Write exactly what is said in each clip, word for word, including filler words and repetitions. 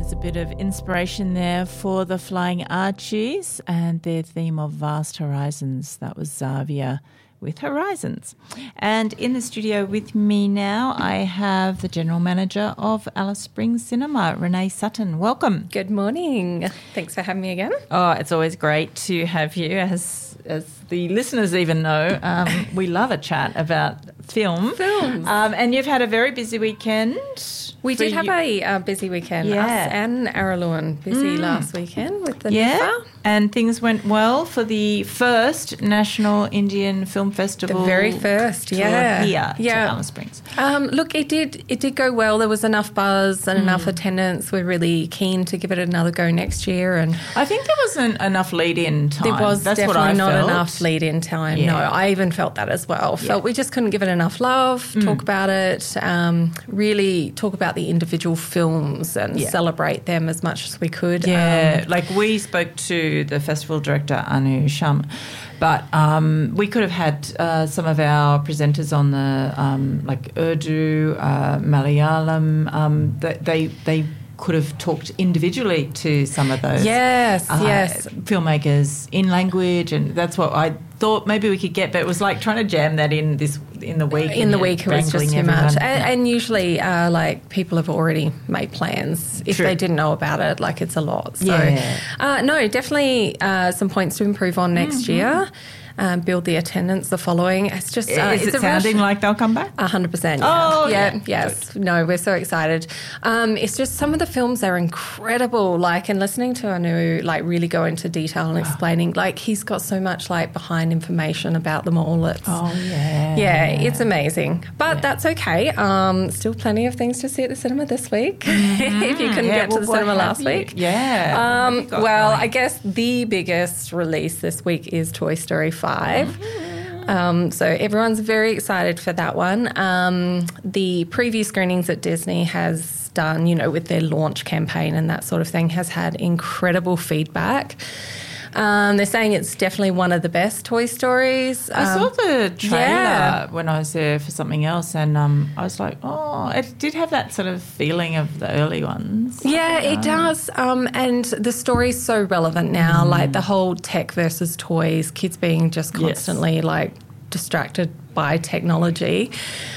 There's a bit of inspiration there for the Flying Archies and their theme of vast horizons. That was Xavier with Horizons. And in the studio with me now, I have the General Manager of Alice Springs Cinema, Renee Sutton. Welcome. Good morning. Thanks for having me again. Oh, it's always great to have you. As as the listeners even know, um, we love a chat about film. Films. Um, and you've had a very busy weekend. We did have you. a uh, busy weekend. Yeah. Us and Araluen busy mm. last weekend with the yeah. N I F A. And things went well for the first National Indian Film Festival. The very first, yeah. Here yeah. to Alice Springs. Um, look, it did it did go well. There was enough buzz and mm. enough attendance. We're really keen to give it another go next year. And I think there wasn't enough lead-in time. There was That's definitely what I not felt. enough lead-in time. Yeah. No, I even felt that as well. Yeah. Felt we just couldn't give it enough love, mm. talk about it, um, really talk about the individual films and yeah. celebrate them as much as we could. Yeah, um, like we spoke to the festival director, Anu Sham, but um, we could have had uh, some of our presenters on the, um, like Urdu, uh, Malayalam, um, they, they, they could have talked individually to some of those yes, uh, yes. filmmakers in language, and that's what I thought maybe we could get, but it was like trying to jam that in this in the week. In the week, it was just too everyone. much. And, and usually, uh, like, people have already made plans. If True. they didn't know about it, like, it's a lot. So, yeah. uh, no, definitely uh, some points to improve on next mm-hmm. year. Um, build the attendance the following. It's just uh, is it's it sounding rush. Like they'll come back? A hundred percent. Oh yeah, yeah. yes. Good. No, we're so excited. Um, it's just some of the films are incredible. Like, and listening to Anu like really go into detail and explaining. Like, he's got so much like behind information about them all. It's, oh yeah, yeah, it's amazing. But yeah. that's okay. Um, still plenty of things to see at the cinema this week. Mm-hmm. if you couldn't yeah, get well, to the cinema last you? week, yeah. Um, well, going? I guess the biggest release this week is Toy Story five. Mm-hmm. Um, so everyone's very excited for that one. Um, the preview screenings that Disney has done, you know, with their launch campaign and that sort of thing, has had incredible feedback. Um, they're saying it's definitely one of the best Toy Stories. I um, saw the trailer yeah. when I was there for something else, and um, I was like, oh, it did have that sort of feeling of the early ones. Yeah, it does. Um, and the story's so relevant now, mm. like the whole tech versus toys, kids being just constantly yes. like distracted by technology.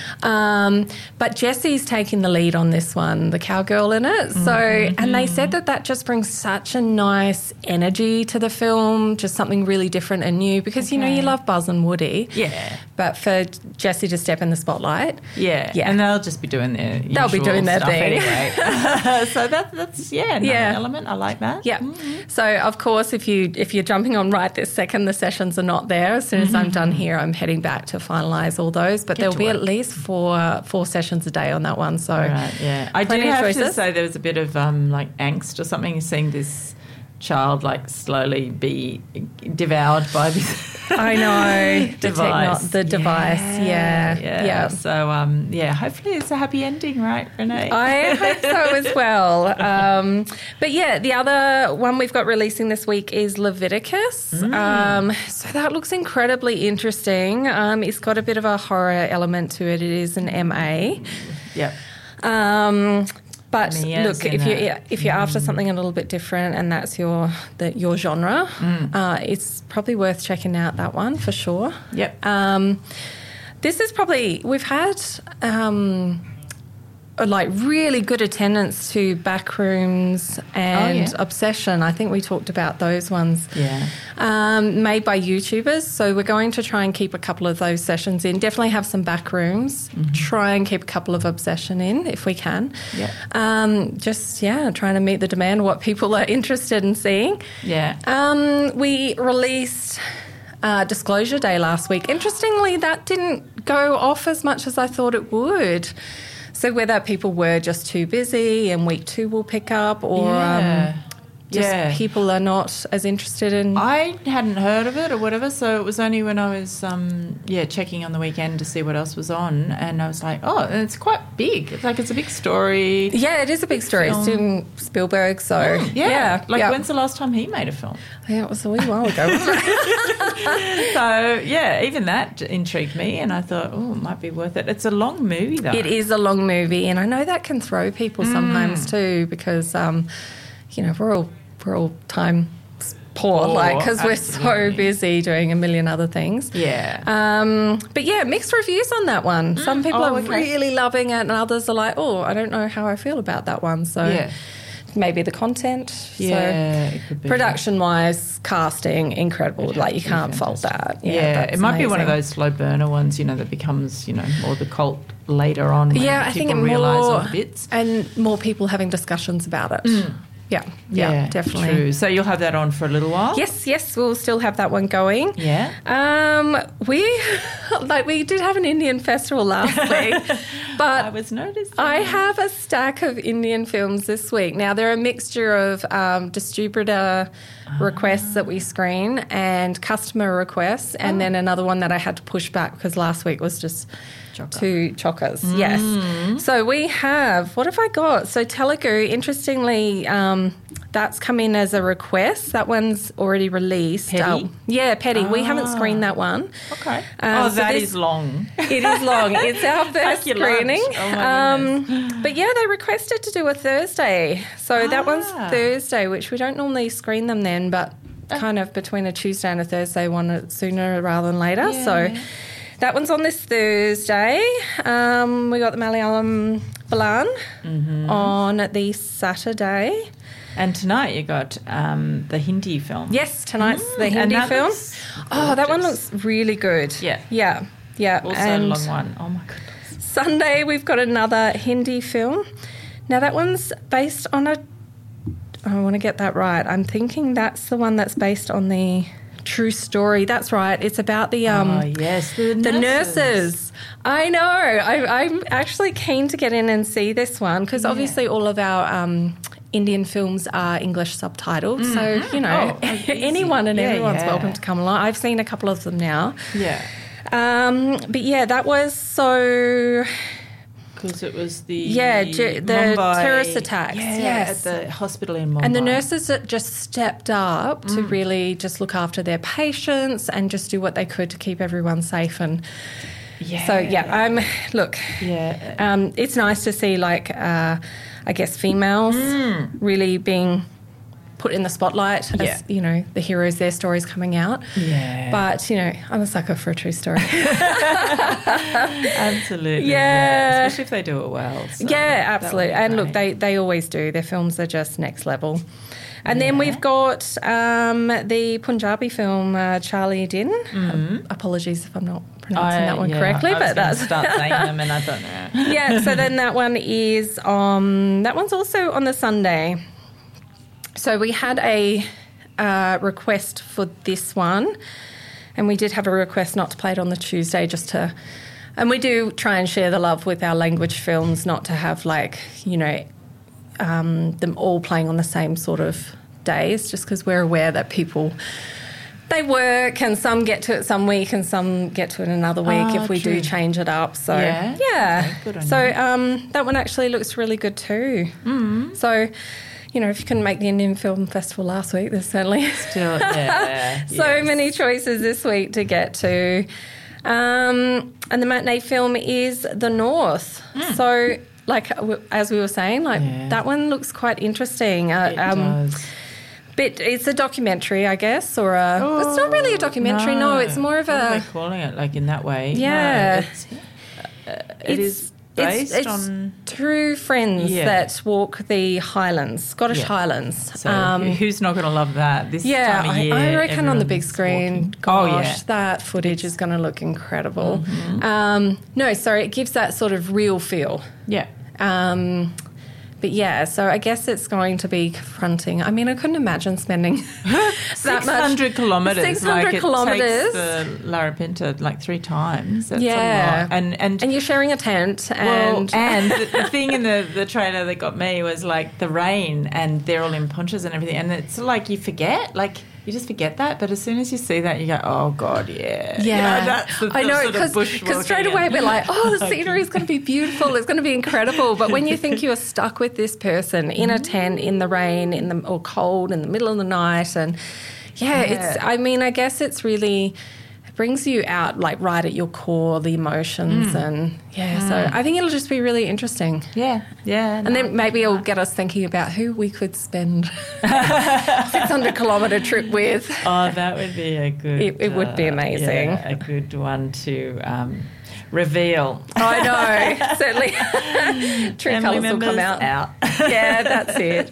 Um, but Jessie's taking the lead on this one, the cowgirl in it. So, mm-hmm. and they said that that just brings such a nice energy to the film, just something really different and new. Because okay. you know you love Buzz and Woody, yeah. But for Jessie to step in the spotlight, yeah, yeah, and they'll just be doing their they'll be doing their thing anyway. So that, that's yeah, another yeah. element. I like that. Yeah. Mm-hmm. So of course, if you if you're jumping on right this second, the sessions are not there. As soon as mm-hmm. I'm done here, I'm heading back to finalise all those. But Get there'll be work. At least four four sessions a day on that one. So right, yeah, I do have choices. to say there was a bit of um, like angst or something seeing this child like slowly be devoured by this. I know device. The, techno- the device. Yeah, yeah, yeah. yeah. So um, yeah, hopefully it's a happy ending, right, Renee? I hope so as well. Um, but yeah, the other one we've got releasing this week is Leviticus. Mm. Um, so that looks incredibly interesting. Um, it's got a bit of a horror element to it. It is an M A. Yep. Um, But yes, look, if you if you're mm. after something a little bit different and that's your the, your genre, mm. uh, it's probably worth checking out that one for sure. Yep. Um, this is probably we've had um, like really good attendance to Backrooms and oh, yeah. Obsession. I think we talked about those ones. Yeah. Um, made by YouTubers. So we're going to try and keep a couple of those sessions in. Definitely have some Backrooms. Mm-hmm. Try and keep a couple of Obsession in if we can. Yeah. Um, just, yeah, trying to meet the demand, what people are interested in seeing. Yeah. Um, we released uh, Disclosure Day last week. Interestingly, that didn't go off as much as I thought it would. So whether people were just too busy and week two will pick up or... Yeah. Um, just Yeah. people are not as interested in. I hadn't heard of it or whatever, so it was only when I was, um, yeah, checking on the weekend to see what else was on, and I was like, oh, and it's quite big. It's like it's a big story. Yeah, it is a big story. It's in Spielberg, so Yeah. yeah. Like, yeah. when's the last time he made a film? Yeah, it was a wee while ago, wasn't it? So, yeah, even that intrigued me, and I thought, oh, it might be worth it. It's a long movie, though. It is a long movie, and I know that can throw people sometimes too, because um, you know we're all we're all time poor, Poor, like because we're absolutely. so busy doing a million other things. Yeah. Um, but yeah, mixed reviews on that one. Some people Oh, are okay. really loving it, and others are like, "Oh, I don't know how I feel about that one." So Yeah. maybe the content. Yeah, So it could be. production-wise, casting, incredible. Like you be can't fault that. Yeah, Yeah, it that's might be one of amazing. those slow burner ones, you know, that becomes, you know, more the cult later on. When Yeah, I think it people realise more all the bits. and more people having discussions about it. Yeah, yeah, definitely. True. So you'll have that on for a little while? Yes, yes, we'll still have that one going. Yeah. Um, we like we did have an Indian festival last week, I but was noticing. I have a stack of Indian films this week. Now they're a mixture of um, distributor requests that we screen and customer requests, and then another one that I had to push back because last week was just Chocker. two chockers. Yes. So we have, what have I got? So Telugu, interestingly, um, that's come in as a request. That one's already released. Petty? Oh, yeah, Petty. We haven't Ah. screened that one. Okay. Um, oh, so that is this- long. It is long. It's our first Pack your lunch. screening. Oh, my um, but yeah, they requested to do a Thursday. So that one's Ah. Thursday, which we don't normally screen them then, but kind of between a Tuesday and a Thursday, one it sooner rather than later. Yeah. So that one's on this Thursday. Um, we got the Malayalam Balan Mm-hmm. on the Saturday. And tonight you got um, the Hindi film. Yes, tonight's the and Hindi that film. looks Oh, that one gorgeous. looks really good. Yeah. Yeah. Yeah. Also and a long one. Oh, my goodness. Sunday, we've got another Hindi film. Now, that one's based on a... I want to get that right. I'm thinking that's the one that's based on the true story. That's right. It's about the... Um, oh, yes. The nurses. the nurses. I know. I, I'm actually keen to get in and see this one because obviously all of our um, Indian films are English subtitled. So, you know, Oh, easy. anyone and Yeah, everyone's yeah. welcome to come along. I've seen a couple of them now. Yeah. Um, but yeah, that was so... Because it was the Yeah, ju- the Mumbai- terrorist attacks, Yeah, yes. at the hospital in Mumbai. And the nurses that just stepped up to really just look after their patients and just do what they could to keep everyone safe. And Yeah. so, yeah, I'm look, Yeah. um, it's nice to see, like, uh, I guess, females really being put in the spotlight as, Yeah. you know, the heroes, their stories coming out. Yeah. But, you know, I'm a sucker for a true story. Absolutely. Yeah. Especially if they do it well. So Yeah, that would absolutely. be And look, great. they, they always do. Their films are just next level. And then Yeah. we've got um, the Punjabi film uh, Charlie Din. Um, apologies if I'm not pronouncing I- that one yeah, correctly, I was but gonna that's start saying them, and I don't know. yeah. So then that one is um, that one's also on the Sunday. So we had a uh, request for this one, and we did have a request not to play it on the Tuesday, just to. And we do try and share the love with our language films, not to have like you know um, them all playing on the same sort of days, just because we're aware that people. They work, and some get to it some week, and some get to it another week Oh, if we true. do change it up. So Yeah? yeah. Okay, good on so you. um, that one actually looks really good too. Mm. So, you know, if you couldn't make the Indian Film Festival last week, there's certainly Still, yeah. so yes. many choices this week to get to. Um, and the matinee film is The North. So, like w- as we were saying, like Yeah. that one looks quite interesting. Uh, It um, does. Bit, it's a documentary, I guess, or a. it's not really a documentary. No, it's more of What are a. they calling it? Like in that way? Yeah. No, it's, uh, it is based it's, it's on. true friends Yeah. that walk the Highlands, Scottish Yeah. Highlands. So Um, who's not going to love that? This yeah, time of I, year, I reckon on the big everyone's screen, walking. gosh, Oh yeah. that footage is going to look incredible. Mm-hmm. Um, no, sorry, it gives that sort of real feel. Yeah. Um, but yeah, so I guess it's going to be confronting. I mean, I couldn't imagine spending that six hundred much. kilometres. six hundred like kilometres. It takes the Larapinta like three times. That's Yeah. a lot. And, and, And you're sharing a tent. well, And, and the, the thing in the, the trailer that got me was like the rain, and they're all in ponchos and everything. And it's like you forget, like you just forget that. But as soon as you see that, you go, oh, God, yeah. Yeah. You know, that's the, I the know, sort of because bushwalking straight away and we're like, oh, the hiking. scenery is going to be beautiful. It's going to be incredible. But when you think you are stuck with this person in a tent, in the rain, in the or cold, in the middle of the night, and yeah, Yeah. it's, I mean, I guess it's really, it brings you out like right at your core, the emotions. And yeah, so I think it'll just be really interesting. Yeah, yeah. And then maybe it'll get us thinking about who we could spend a six hundred kilometre trip with. Oh, that would be a good... It- it would be uh, amazing. yeah, a good one to um, reveal. I know, certainly. True Family colours will members come out. out. Yeah, that's it.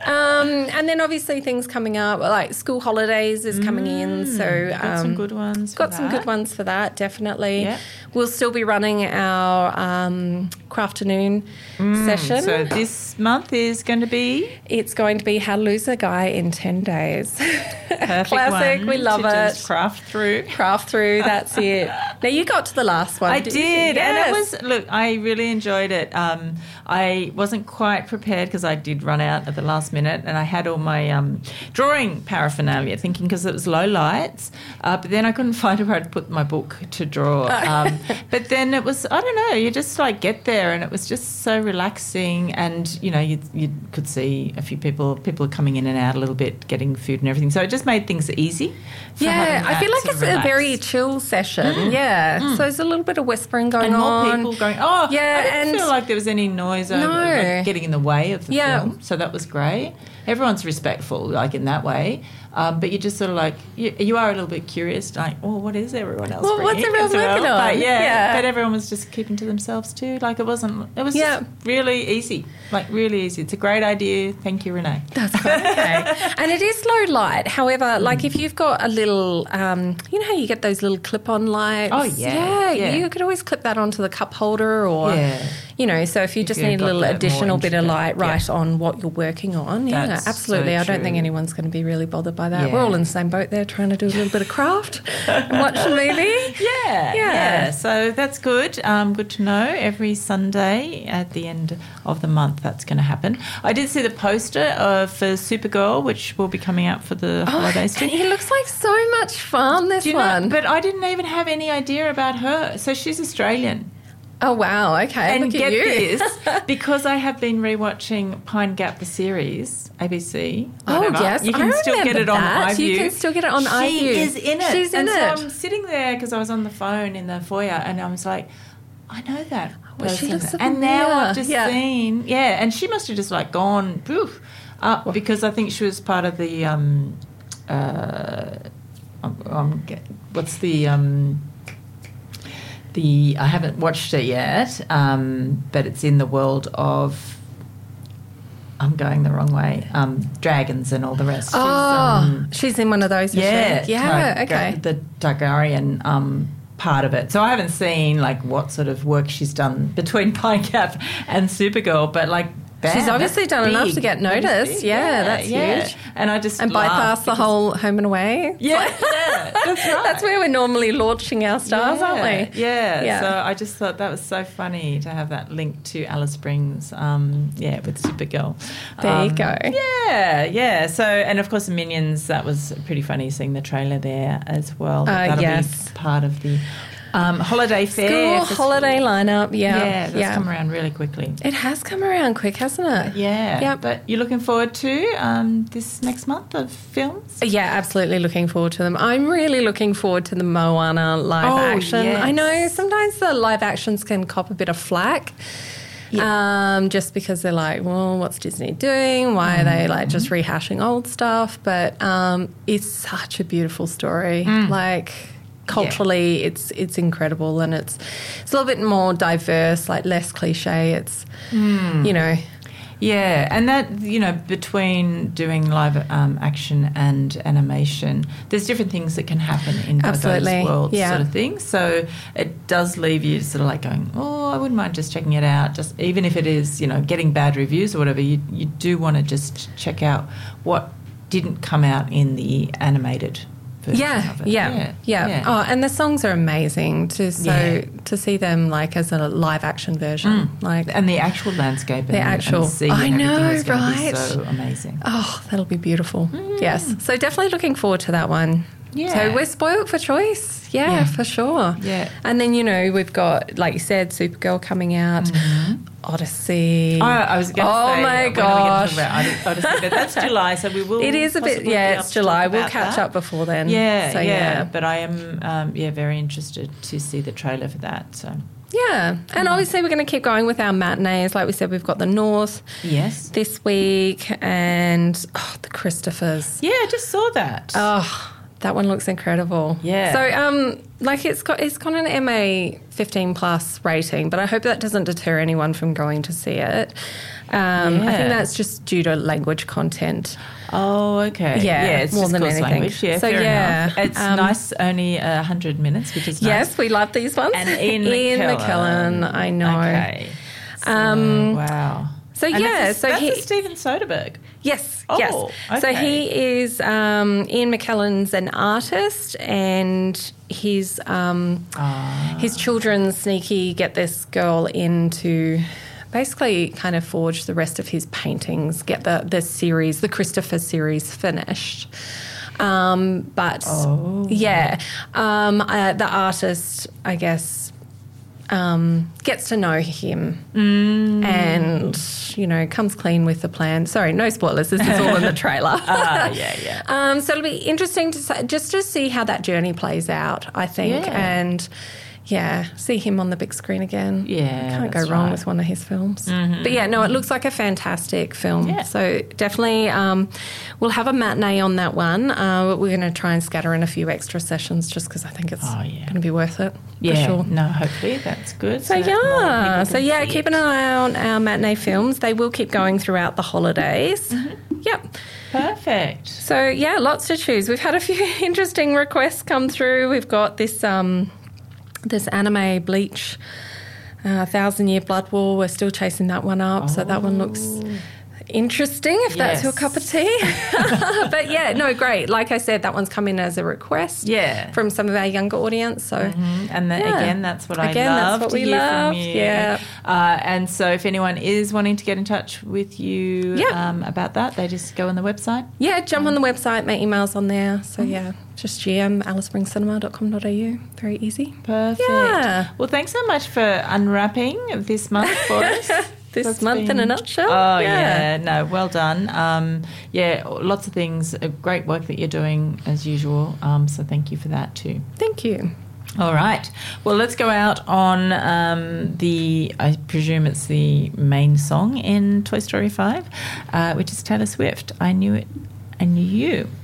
Um, and then obviously things coming up, like school holidays is coming in. So Got um, some good ones. got for some that. good ones for that, definitely. Yeah. We'll still be running our um, crafternoon session. So this month is going to be It's going to be how to lose a guy in ten days. perfect Classic, one we love to it. just craft through. Craft through, that's it. Now you got to the last one. I didn't you? did, and it Yes. was, look, I really enjoyed it. Um, I wasn't quite prepared because I did run out at the last minute, and I had all my um, drawing paraphernalia, thinking because it was low lights, uh, but then I couldn't find where I'd put my book to draw. Um, but then it was, I don't know, you just like get there, and it was just so relaxing, and you know, you you could see a few people, people are coming in and out a little bit, getting food and everything, so it just made things easy. for Yeah, having I that feel like to it's a relax. very chill session. Yeah, so there's a little bit of whispering going and more on. people going, oh, Yeah, I didn't and- feel like there was any noise over, No. like, getting in the way of the Yeah. film, so that was great. Everyone's respectful, like in that way, um, but you just sort of like, you, you are a little bit curious, like, oh, what is everyone else Well, bringing what's everyone as well? working on? But yeah, Yeah. but everyone was just keeping to themselves too. Like it wasn't, it was Yeah. just really easy, like really easy. It's a great idea. Thank you, Renee. That's okay. And it is low light. However, like if you've got a little, um, you know how you get those little clip-on lights? Oh, yeah, Yeah, yeah. you could always clip that onto the cup holder or, Yeah. you know, so if you If just you've need a got little that more additional bit of intricate, light yeah. right on what you're working on. Yeah, That's absolutely. so I don't think true. anyone's going to be really bothered by that. Yeah. We're all in the same boat there trying to do a little bit of craft and watch a movie. Yeah, Yeah. yeah. So that's good. Um, good to know. Every Sunday at the end of the month, that's going to happen. I did see the poster of for Supergirl, which will be coming out for the holidays too. And he looks like so much fun, this Do you know- one. but I didn't even have any idea about her. So she's Australian. Oh, wow. Okay. And look get at you. this, because I have been rewatching Pine Gap, the series, A B C. Oh, whatever, yes. You can I still get remember it on that. iView. You can still get it on she iView. She is in it. She's in and it. so I'm sitting there because I was on the phone in the foyer and I was like, I know that Well, she person. looks And now familiar. I've just Yeah. seen, yeah, and she must have just like gone, poof, up because I think she was part of the, um, uh, um, um, what's the, um, the I haven't watched it yet, um, but it's in the world of. I'm going the wrong way. Um, dragons and all the rest. Oh, um, she's in one of those. is yeah, she? Yeah. Tar- Okay. The Targaryen um, part of it. So I haven't seen like what sort of work she's done between Pine Gap and Supergirl, but like. Bam, She's obviously that's done enough big. to get That is noticed. big. Yeah, that's huge. And I just And laughed bypass the because- whole home and away. Yeah, yeah, that's right. That's where we're normally launching our stars, yeah, aren't we? Yeah. Yeah. So I just thought that was so funny to have that link to Alice Springs, um, yeah, with Supergirl. There you Um, go. Yeah, yeah. So, and of course, Minions, that was pretty funny seeing the trailer there as well. Uh, That'll yes. be part of the um, holiday fair. School holiday lineup. Yeah. Yeah, that's yeah. come around really quickly. It has come around quick, hasn't it? Yeah. Yep. But you're looking forward to um, this next month of films? Yeah, absolutely looking forward to them. I'm really looking forward to the Moana live Oh, action. yes. I know sometimes the live actions can cop a bit of flack. Um, just because they're like, well, what's Disney doing? Why are they like just rehashing old stuff? But um, it's such a beautiful story. Like culturally, it's it's incredible, and it's it's a little bit more diverse, like less cliche. It's you know. Yeah, and that, you know, between doing live um, action and animation, there's different things that can happen in both Absolutely. those worlds, Yeah. sort of thing. So it does leave you sort of like going, oh, I wouldn't mind just checking it out. Just even if it is, you know, getting bad reviews or whatever, you you do want to just check out what didn't come out in the animated version Yeah, of it. yeah, Yeah, yeah, yeah. Oh, and the songs are amazing to so Yeah. to see them like as a live action version, like And the actual landscape and The actual- and the sea I and everything know, is going to right? be so amazing. oh, that'll be beautiful. Yes, so definitely looking forward to that one. Yeah. So we're spoiled for choice. Yeah, Yeah. for sure. Yeah. And then, you know, we've got, like you said, Supergirl coming out, Odyssey. Oh, I was going to Oh say, my when are we gosh. going to talk about Odyssey? But that's July, so we will. It is a bit, possibly yeah, be able it's to July. talk We'll about catch that. up before then. Yeah, so, yeah, yeah. But I am, um, yeah, very interested to see the trailer for that. So Yeah. And obviously, we're going to keep going with our matinees. Like we said, we've got the North yes, this week and oh, the Christophers. yeah, I just saw that. Oh, that one looks incredible. Yeah. So, um, like it's got it's got an M A fifteen plus rating, but I hope that doesn't deter anyone from going to see it. Um, I Yeah. think that's just due to language content. Oh, okay. Yeah, yeah, it's more just than course anything. language. Yeah, So, fair yeah, enough. It's um, nice, only a hundred minutes, which is nice. Yes, we love these ones. And Ian Ian McKellen. McKellen, I know. Okay. So, Um, wow. So And yeah, that's a, so that's he a Steven Soderbergh. yes, Oh, yes. So okay. he is um, Ian McKellen's an artist, and his um, Ah. his children sneaky get this girl in to basically kind of forge the rest of his paintings, get the the series, the Christopher series, finished. Um, but Oh. yeah, um, uh, the artist, I guess. Um, gets to know him Mm. and, you know, comes clean with the plan. Sorry, no spoilers. This is all in the trailer. Ah, yeah, yeah. Um, so it'll be interesting to say, just to see how that journey plays out, I think. Yeah. And, yeah, see him on the big screen again. Yeah, Can't go that's wrong right. with one of his films. But, yeah, no, it looks like a fantastic film. Yeah. So definitely um, we'll have a matinee on that one. Uh, we're going to try and scatter in a few extra sessions just because I think it's Oh, yeah. going to be worth it. Yeah, For sure. no, hopefully that's good. So that more yeah, people so can yeah, see keep an it. eye on our matinee films. They will keep going throughout the holidays. Yep. Perfect. So yeah, lots to choose. We've had a few interesting requests come through. We've got this um, this anime Bleach, uh, Thousand Year Blood War. We're still chasing that one up, so that one looks interesting if that's your Yes. cup of tea. But yeah, no, great. Like I said, that one's come in as a request Yeah. from some of our younger audience. So Mhm. And that, Yeah. again, that's what I Again, that's love what to we hear love. from you. Yeah. Uh, and so if anyone is wanting to get in touch with you Yeah. um, about that, they just go on the website. yeah, jump on the website, my email's on there. So yeah, just g m alice springs cinema dot com dot a u. Very easy. Perfect. Yeah. Well, thanks so much for unwrapping this month for us. This That's month in a been- nutshell. Oh, Yeah. yeah. No, well done. Um, yeah, lots of things. Uh, great work that you're doing as usual. Um, so thank you for that too. Thank you. All right. Well, let's go out on um, the, I presume it's the main song in Toy Story five, uh, which is Taylor Swift. I Knew It, I Knew You.